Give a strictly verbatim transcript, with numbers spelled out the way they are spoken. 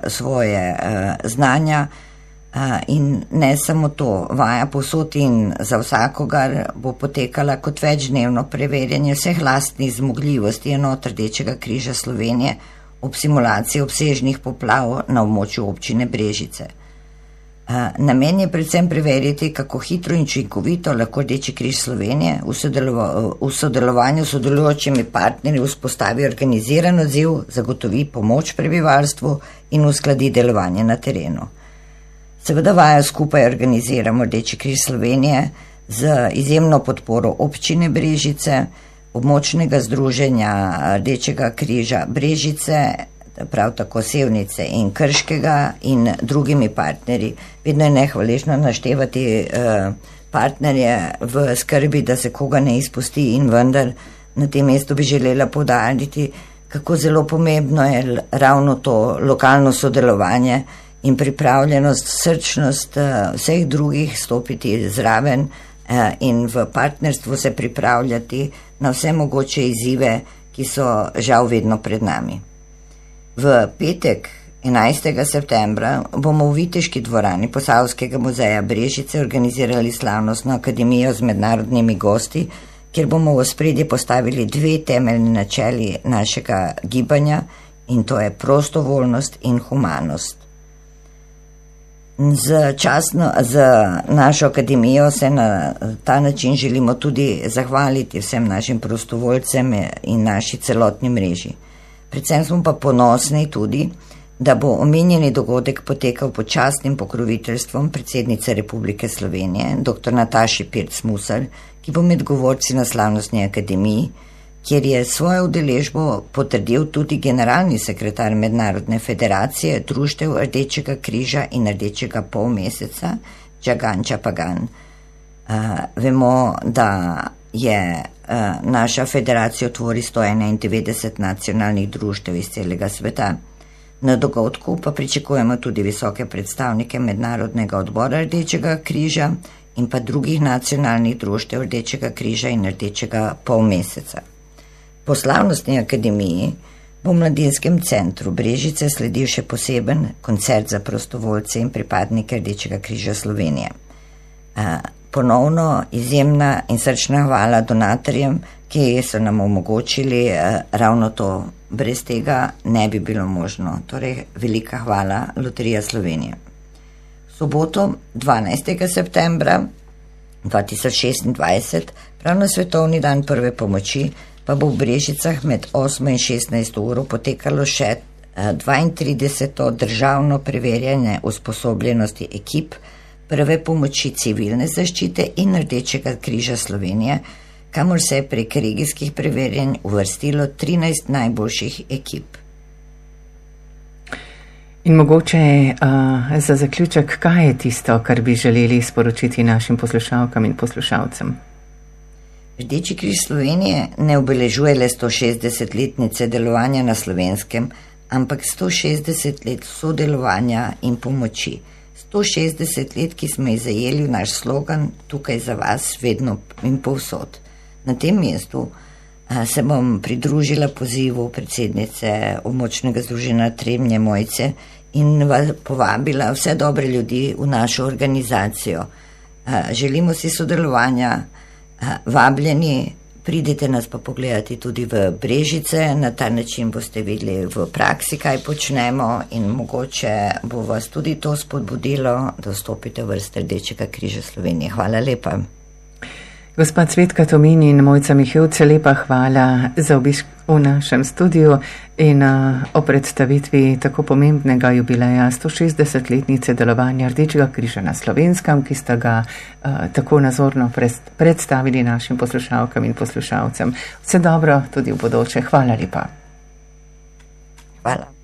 svoje uh, znanja. Uh, in ne samo to, vaja povsod in za vsakogar bo potekala kot večdnevno preverjanje vseh lastnih zmogljivosti enot Rdečega križa Slovenije ob simulaciji obsežnih poplav na območju občine Brežice. Uh, namen je predvsem preveriti, kako hitro in učinkovito lahko Rdeči križ Slovenije v, sodelova, v sodelovanju s sodelujočimi partnerji vzpostavi organiziran odziv, zagotovi pomoč prebivalstvu in uskladi delovanje na terenu. Seveda vajo skupaj organiziramo Rdeči križ Slovenije z izjemno podporo občine Brežice, območnega združenja Rdečega križa Brežice, prav tako Sevnice in Krškega in drugimi partnerji. Vedno je nehvaležno naštevati eh, partnerje v skrbi, da se koga ne izpusti, in vendar na tem mestu bi želela poudariti, kako zelo pomembno je ravno to lokalno sodelovanje in pripravljenost, srčnost uh, vseh drugih stopiti zraven uh, in v partnerstvu se pripravljati na vse mogoče izzive, ki so žal vedno pred nami. V petek, enajstega septembra, bomo v Viteški dvorani Posavskega muzeja Brežice organizirali slavnostno akademijo z mednarodnimi gosti, kjer bomo v ospredje postavili dve temeljni načeli našega gibanja, in to je prostovoljnost in humanost. Z, časno, z našo akademijo se na ta način želimo tudi zahvaliti vsem našim prostovoljcem in naši celotni mreži. Predvsem smo pa ponosni tudi, da bo omenjeni dogodek potekal pod častnim pokroviteljstvom predsednice Republike Slovenije, dr. Nataše Pirc Musar, ki bo med govorci na slavnostni akademiji, kjer je svojo udeležbo potrdil tudi generalni sekretar Mednarodne federacije društev Rdečega križa in Rdečega polmeseca, Džagan Čapagan. Uh, vemo, da je uh, naša federacija tvori sto enaindevetdeset nacionalnih društev iz celega sveta. Na dogodku pa pričakujemo tudi visoke predstavnike Mednarodnega odbora Rdečega križa in pa drugih nacionalnih društev Rdečega križa in Rdečega polmeseca. Po slavnostni akademiji bo v Mladinskem centru Brežice sledil še poseben koncert za prostovoljce in pripadnike Rdečega križa Slovenije. Ponovno izjemna in srčna hvala donatorjem, ki so nam omogočili ravno to. Brez tega ne bi bilo možno. Torej, velika hvala Loterija Slovenije. V soboto, dvanajstega septembra dva tisoč šestindvajset, prav na svetovni dan prve pomoči, pa bo v Brežicah med osmo in šestnajsto uro potekalo še dvaintrideseto državno preverjanje usposobljenosti ekip prve pomoči civilne zaščite in Rdečega križa Slovenije, kamor se je prek regijskih preverjanj uvrstilo trinajst najboljših ekip. In mogoče uh, za zaključek, kaj je tisto, kar bi želeli sporočiti našim poslušalkam in poslušalcem? Rdeči križ Slovenije ne obeležuje le sto šestdesetletnice delovanja na Slovenskem, ampak sto šestdeset let sodelovanja in pomoči. sto šestdeset let, ki smo jih zajeli v naš slogan Tukaj za vas, vedno in povsod. Na tem mestu a, se bom pridružila pozivu predsednice območnega združenja Trebnje Mojce in vas povabila vse dobre ljudi v našo organizacijo. A, želimo si sodelovanja, a, vabljeni, pridite nas pa pogledati tudi v Brežice, na ta način boste videli v praksi, kaj počnemo, in mogoče bo vas tudi to spodbudilo, da vstopite v vrste Rdečega križa Slovenije. Hvala lepa. Gospa Cvetka Tomin in Mojca Mihevce, lepa hvala za obisk v našem studiu in uh, o predstavitvi tako pomembnega jubileja sto šestdesetletnice delovanja Rdečega križa na Slovenskem, ki sta ga uh, tako nazorno predstavili našim poslušalkam in poslušalcem. Vse dobro tudi v bodoče. Hvala lepa. Hvala.